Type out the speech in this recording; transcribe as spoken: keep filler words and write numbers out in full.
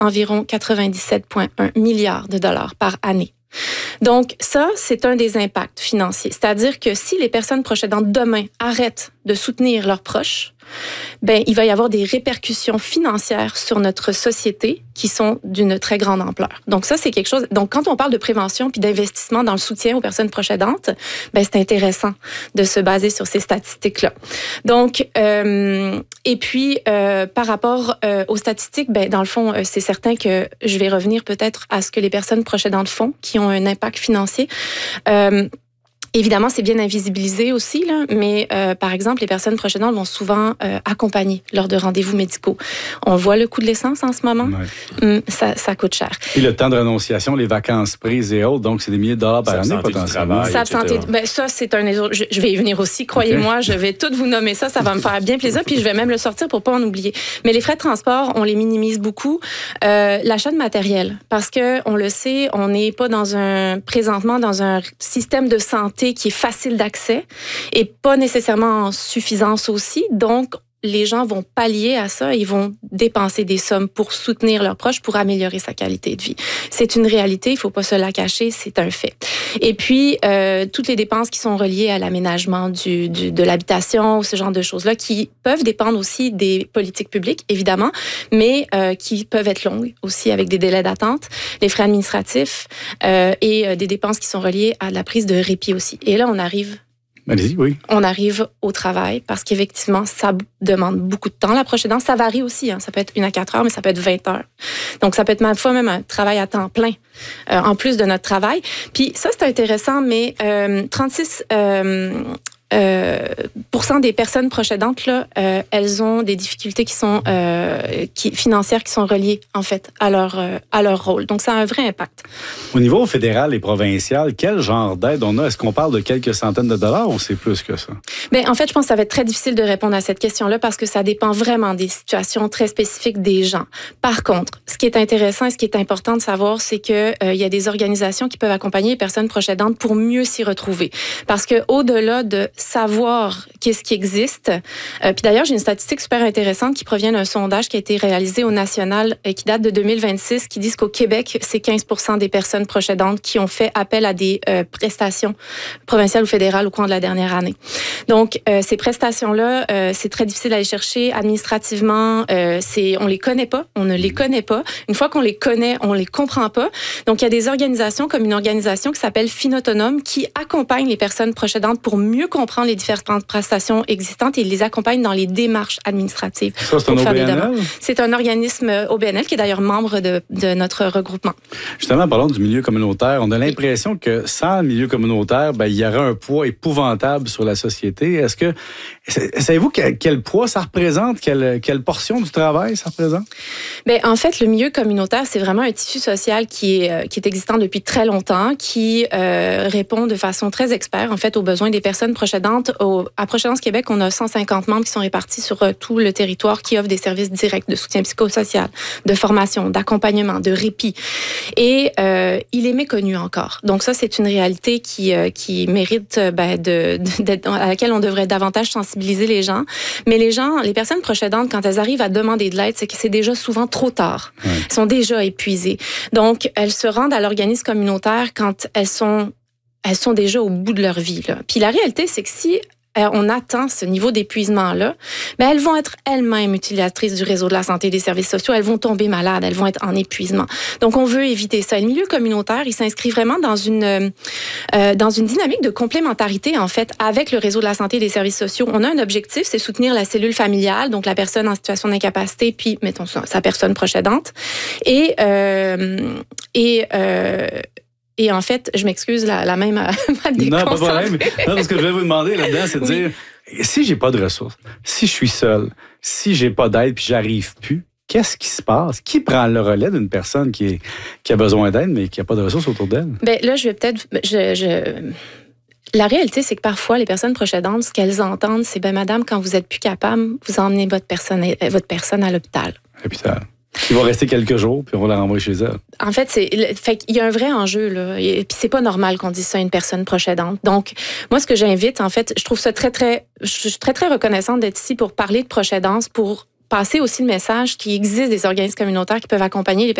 environ quatre-vingt-dix-sept virgule un milliards de dollars par année. Donc, ça, c'est un des impacts financiers. C'est-à-dire que si les personnes proches aidantes demain arrêtent de soutenir leurs proches, ben, il va y avoir des répercussions financières sur notre société qui sont d'une très grande ampleur. Donc, ça, c'est quelque chose. Donc, quand on parle de prévention puis d'investissement dans le soutien aux personnes proches aidantes, ben, c'est intéressant de se baser sur ces statistiques-là. Donc, euh, et puis, euh, par rapport euh, aux statistiques, ben, dans le fond, euh, c'est certain que je vais revenir peut-être à ce que les personnes proches aidantes font, qui ont un impact financier. Euh, Évidemment, c'est bien invisibilisé aussi, là, mais euh, par exemple, les personnes proches aidantes vont souvent euh, accompagner lors de rendez-vous médicaux. On voit le coût de l'essence en ce moment. Ouais. Hum, ça, ça coûte cher. Et le temps de renonciation, les vacances prises et autres, donc c'est des milliers de dollars par année potentiellement. S'absenter, ben ça, c'est un autre. Je, je vais y venir aussi, croyez-moi, okay. Je vais tout vous nommer ça, ça va me faire bien plaisir, puis je vais même le sortir pour pas en oublier. Mais les frais de transport, on les minimise beaucoup. Euh, l'achat de matériel, parce que on le sait, on n'est pas dans un présentement dans un système de santé qui est facile d'accès et pas nécessairement en suffisance aussi. Donc, les gens vont pallier à ça, ils vont dépenser des sommes pour soutenir leurs proches, pour améliorer sa qualité de vie. C'est une réalité, il faut pas se la cacher, c'est un fait. Et puis, euh, toutes les dépenses qui sont reliées à l'aménagement du, du, de l'habitation ou ce genre de choses-là, qui peuvent dépendre aussi des politiques publiques, évidemment, mais euh, qui peuvent être longues aussi avec des délais d'attente, les frais administratifs euh, et euh, des dépenses qui sont reliées à la prise de répit aussi. Et là, on arrive... Allez-y, oui. On arrive au travail parce qu'effectivement, ça demande beaucoup de temps. La proche aidance, ça varie aussi. Hein. Ça peut être une à quatre heures, mais ça peut être vingt heures. Donc, ça peut être même fois même un travail à temps plein euh, en plus de notre travail. Puis ça, c'est intéressant, mais euh, trente-six euh, euh, pour cent des personnes proches aidantes, là, euh, elles ont des difficultés qui sont euh, qui, financières qui sont reliées, en fait, à leur, euh, à leur rôle. Donc, ça a un vrai impact. Au niveau fédéral et provincial, quel genre d'aide on a? Est-ce qu'on parle de quelques centaines de dollars ou c'est plus que ça? Bien, en fait, je pense que ça va être très difficile de répondre à cette question-là parce que ça dépend vraiment des situations très spécifiques des gens. Par contre, ce qui est intéressant et ce qui est important de savoir, c'est que euh, il y a des organisations qui peuvent accompagner les personnes proches aidantes pour mieux s'y retrouver. Parce que au-delà de savoir qu'est-ce qui existe, euh, puis d'ailleurs, j'ai une statistique super intéressante qui provient d'un sondage qui a été réalisé au national et qui date de deux mille vingt-six, qui dit qu'au Québec, c'est quinze pour cent des personnes proches aidantes qui ont fait appel à des euh, prestations provinciales ou fédérales au cours de la dernière année. Donc, euh, ces prestations-là, euh, c'est très difficile à aller chercher administrativement. Euh, c'est, on les connaît pas, on ne les connaît pas. Une fois qu'on les connaît, on les comprend pas. Donc, il y a des organisations comme une organisation qui s'appelle Finautonome qui accompagne les personnes proches aidantes pour mieux comprendre les différentes prestations existantes et les accompagne dans les démarches administratives. Ça, c'est un O B N L? C'est un organisme O B N L qui est d'ailleurs membre de, de notre regroupement. Justement, parlons du milieu communautaire. On a l'impression que sans le milieu communautaire, ben, il y aurait un poids épouvantable sur la société. Est-ce que, savez-vous quel, quel poids ça représente? Quelle, quelle portion du travail ça représente? Bien, en fait, le milieu communautaire, c'est vraiment un tissu social qui est, qui est existant depuis très longtemps, qui euh, répond de façon très experte, en fait, aux besoins des personnes proches aidantes. Au, à Proche Aidance Québec, on a cent cinquante membres qui sont répartis sur euh, tout le territoire qui offrent des services directs de soutien psychosocial, de formation, d'accompagnement, de répit. Et euh, il est méconnu encore. Donc ça, c'est une réalité qui, euh, qui mérite ben, de, de, d'être, à laquelle on devrait davantage sensibiliser les gens. Mais les gens, les personnes proches aidantes, quand elles arrivent à demander de l'aide, c'est que c'est déjà souvent trop tard. Ouais. Elles sont déjà épuisées. Donc, elles se rendent à l'organisme communautaire quand elles sont elles sont déjà au bout de leur vie. Là. Puis la réalité, c'est que si euh, on atteint ce niveau d'épuisement-là, ben elles vont être elles-mêmes utilisatrices du réseau de la santé et des services sociaux. Elles vont tomber malades, elles vont être en épuisement. Donc, on veut éviter ça. Le milieu communautaire, il s'inscrit vraiment dans une euh, dans une dynamique de complémentarité, en fait, avec le réseau de la santé et des services sociaux. On a un objectif, c'est soutenir la cellule familiale, donc la personne en situation d'incapacité, puis, mettons, sa, sa personne proche aidante. Et... Euh, et euh, Et en fait, je m'excuse, la, la même à, à Non, pas de problème. Non, parce que je vais vous demander là-dedans, c'est de oui. dire, si j'ai pas de ressources, si je suis seul, si j'ai pas d'aide puis j'arrive plus, qu'est-ce qui se passe? Qui prend le relais d'une personne qui, est, qui a besoin d'aide, mais qui n'a pas de ressources autour d'elle? Bien, là, je vais peut-être... Je, je... La réalité, c'est que parfois, les personnes proches aidantes, ce qu'elles entendent, c'est, ben madame, quand vous êtes plus capable, vous emmenez votre personne, votre personne à l'hôpital. À l'hôpital. Il va rester quelques jours, puis on va la renvoyer chez elle. En fait, c'est, fait qu'il y a un vrai enjeu, là. Et puis c'est pas normal qu'on dise ça à une personne proche aidante. Donc, moi, ce que j'invite, en fait, je trouve ça très, très, je suis très, très reconnaissante d'être ici pour parler de proche aidance, pour passer aussi le message qu'il existe des organismes communautaires qui peuvent accompagner les